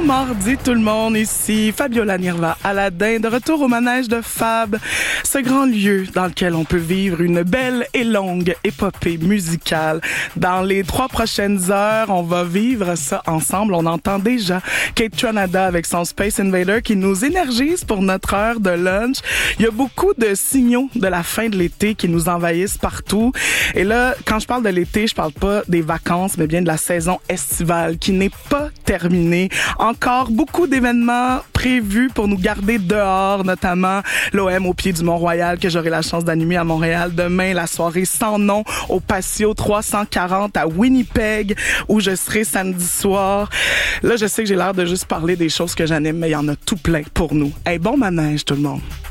mardi tout le monde, ici Fabiola Nirva Aladin, de retour au manège de Fab, ce grand lieu dans lequel on peut vivre une belle et longue épopée musicale. Dans les 3 prochaines heures, on va vivre ça ensemble. On entend déjà Kate Tranada avec son Space Invader qui nous énergise pour notre heure de lunch. Il y a beaucoup de signaux de la fin de l'été qui nous envahissent partout. Et là, quand je parle de l'été, je parle pas des vacances, mais bien de la saison estivale qui n'est pas terminée. Encore beaucoup d'événements prévus pour nous garder dehors, notamment l'OM au pied du Mont-Royal que j'aurai la chance d'animer à Montréal demain, la soirée sans nom au Patio 340 à Winnipeg où je serai samedi soir. Là, je sais que j'ai l'air de juste parler des choses que j'anime, mais il y en a tout plein pour nous. Hey, bon manège tout le monde.